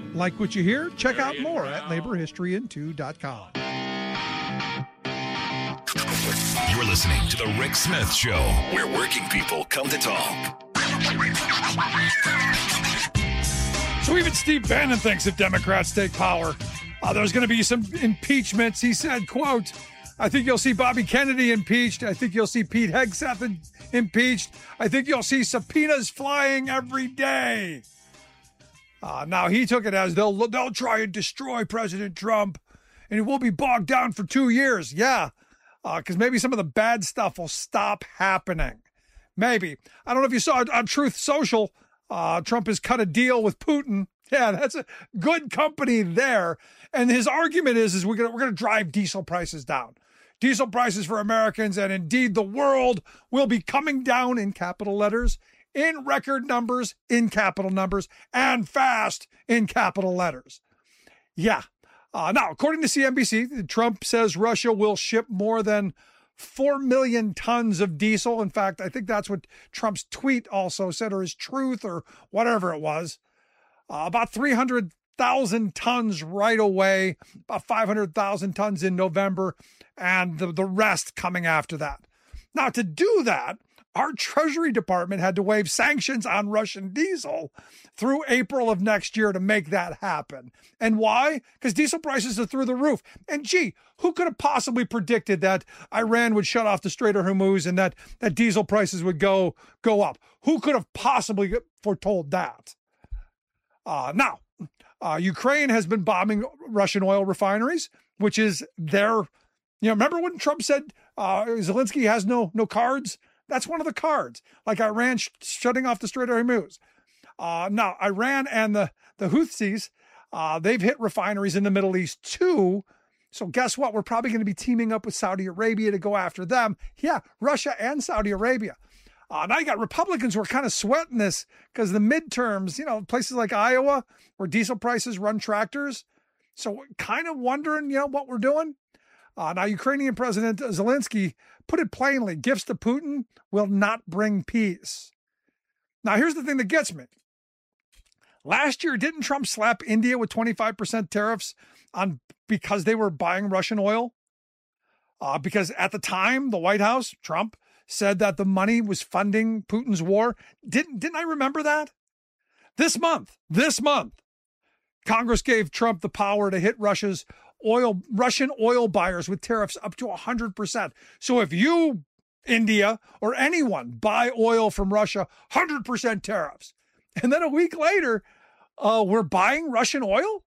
Like what you hear? Check out more at laborhistoryin2.com. You're listening to The Rick Smith Show, where working people come to talk. So even Steve Bannon thinks if Democrats take power, there's going to be some impeachments. He said, quote, I think you'll see Bobby Kennedy impeached. I think you'll see Pete Hegseth impeached. I think you'll see subpoenas flying every day. Now, he took it as they'll try and destroy President Trump, and he will be bogged down for 2 years. Yeah, because maybe some of the bad stuff will stop happening. Maybe. I don't know if you saw on Truth Social, Trump has cut a deal with Putin. Yeah, that's a good company there. And his argument is we're gonna drive diesel prices down. Diesel prices for Americans and indeed the world will be coming down in capital letters, in record numbers, in capital numbers, and fast in capital letters. Yeah. Now, according to CNBC, Trump says Russia will ship more than 4 million tons of diesel. In fact, I think that's what Trump's tweet also said, or his truth, or whatever it was. About 300,000 tons right away, about 500,000 tons in November, and the rest coming after that. Now, to do that, our Treasury Department had to waive sanctions on Russian diesel through April of next year to make that happen. And why? Because diesel prices are through the roof. And gee, who could have possibly predicted that Iran would shut off the Strait of Hormuz and that diesel prices would go up? Who could have possibly foretold that? Now, Ukraine has been bombing Russian oil refineries, which is their, remember when Trump said Zelensky has no cards? That's one of the cards, like Iran shutting off the Strait of Hormuz. Now, Iran and the Houthis, they've hit refineries in the Middle East too. So guess what? We're probably going to be teaming up with Saudi Arabia to go after them. Yeah, Russia and Saudi Arabia. Now you got Republicans who are kind of sweating this because the midterms, places like Iowa where diesel prices run tractors. So kind of wondering, what we're doing. Now, Ukrainian President Zelensky put it plainly, gifts to Putin will not bring peace. Now, here's the thing that gets me. Last year, didn't Trump slap India with 25% tariffs because they were buying Russian oil? Because at the time, the White House, Trump, said that the money was funding Putin's war. Didn't I remember that? This month, Congress gave Trump the power to hit Russian oil buyers with tariffs up to 100%. So if you, India, or anyone buy oil from Russia, 100% tariffs. And then a week later, we're buying Russian oil?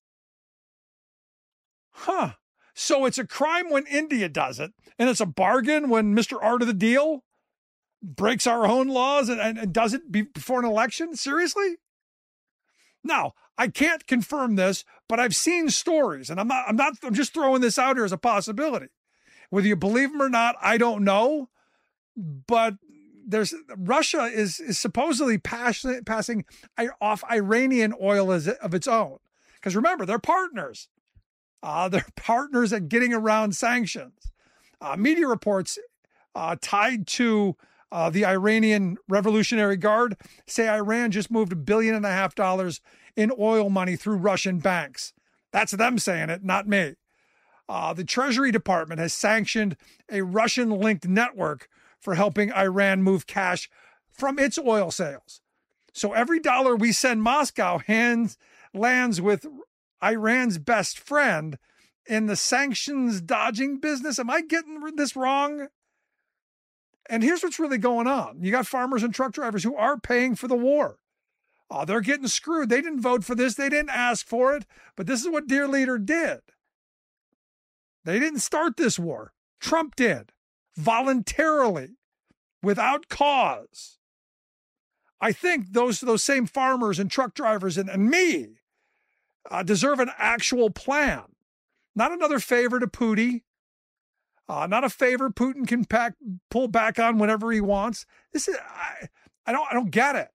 Huh. So it's a crime when India does it, and it's a bargain when Mr. Art of the Deal breaks our own laws and does it before an election? Seriously? Now, I can't confirm this, but I've seen stories, and I'm just throwing this out here as a possibility. Whether you believe them or not, I don't know. But Russia is supposedly passing off Iranian oil of its own. Because remember, they're partners. They're partners at getting around sanctions. Media reports tied to the Iranian Revolutionary Guard say Iran just moved $1.5 billion in oil money through Russian banks. That's them saying it, not me. The Treasury Department has sanctioned a Russian-linked network for helping Iran move cash from its oil sales. So every dollar we send Moscow lands with Iran's best friend in the sanctions dodging business. Am I getting this wrong? And here's what's really going on. You got farmers and truck drivers who are paying for the war. They're getting screwed. They didn't vote for this. They didn't ask for it. But this is what Dear Leader did. They didn't start this war. Trump did. Voluntarily. Without cause. I think those same farmers and truck drivers and me deserve an actual plan. Not another favor to Putin. Not a favor Putin can pull back on whenever he wants. I don't get it.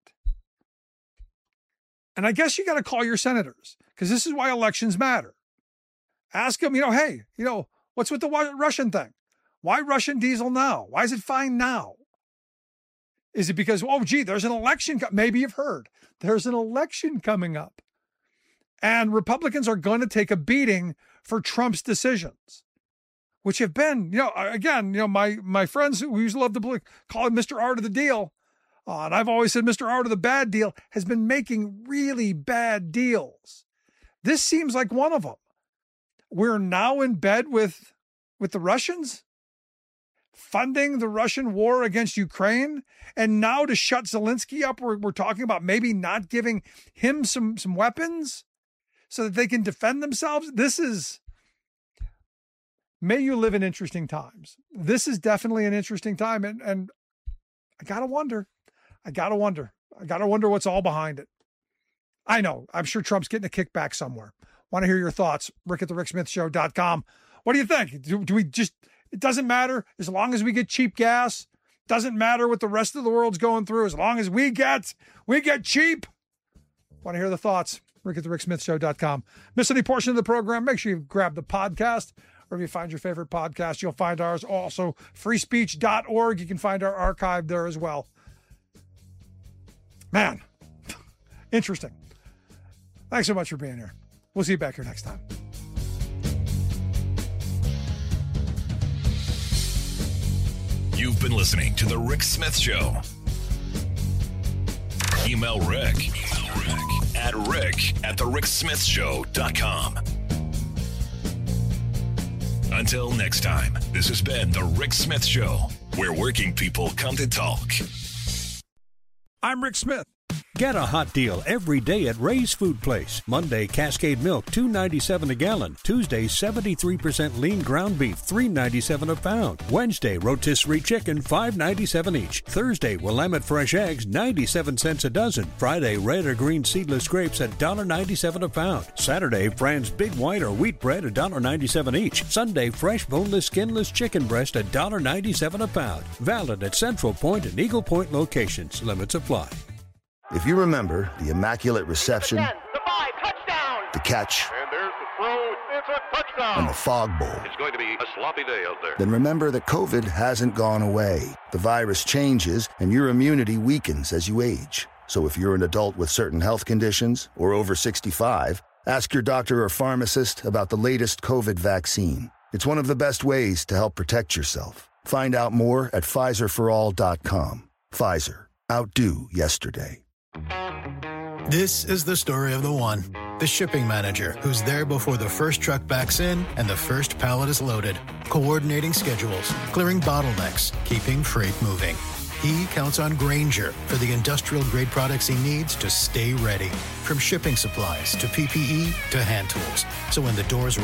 And I guess you got to call your senators because this is why elections matter. Ask them, hey, what's with the Russian thing? Why Russian diesel now? Why is it fine now? Is it because, there's an election? Maybe you've heard there's an election coming up. And Republicans are going to take a beating for Trump's decisions, which have been, my friends who used to love to call him Mr. Art of the Deal, and I've always said Mr. Art of the Bad Deal, has been making really bad deals. This seems like one of them. We're now in bed with the Russians, funding the Russian war against Ukraine. And now to shut Zelensky up, we're talking about maybe not giving him some weapons so that they can defend themselves. May you live in interesting times. This is definitely an interesting time. And I got to wonder what's all behind it. I know. I'm sure Trump's getting a kickback somewhere. Want to hear your thoughts? Rick at thericksmithshow.com. What do you think? Do we just, it doesn't matter as long as we get cheap gas. Doesn't matter what the rest of the world's going through. As long as we get cheap. Want to hear the thoughts? Rick at thericksmithshow.com. Miss any portion of the program? Make sure you grab the podcast. Or if you find your favorite podcast, you'll find ours. Also, freespeech.org. You can find our archive there as well. Man, interesting. Thanks so much for being here. We'll see you back here next time. You've been listening to The Rick Smith Show. Email Rick at rick@thericksmithshow.com. Until next time, this has been The Rick Smith Show, where working people come to talk. I'm Rick Smith. Get a hot deal every day at Ray's Food Place. Monday, Cascade Milk, $2.97 a gallon. Tuesday, 73% lean ground beef, $3.97 a pound. Wednesday, rotisserie chicken, $5.97 each. Thursday, Willamette fresh eggs, 97 cents a dozen. Friday, red or green seedless grapes at $1.97 a pound. Saturday, Fran's big white or wheat bread, $1.97 each. Sunday, fresh boneless, skinless chicken breast at $1.97 a pound. Valid at Central Point and Eagle Point locations. Limits apply. If you remember the Immaculate Reception, the 5, touchdown, the catch, and there's the throw, it's a touchdown, and the Fog Bowl, it's going to be a sloppy day out there. Then remember that COVID hasn't gone away. The virus changes, and your immunity weakens as you age. So if you're an adult with certain health conditions or over 65, ask your doctor or pharmacist about the latest COVID vaccine. It's one of the best ways to help protect yourself. Find out more at PfizerForAll.com. Pfizer. Outdo yesterday. This is the story of the one. The shipping manager who's there before the first truck backs in and the first pallet is loaded. Coordinating schedules, clearing bottlenecks, keeping freight moving. He counts on Grainger for the industrial-grade products he needs to stay ready. From shipping supplies to PPE to hand tools. So when the doors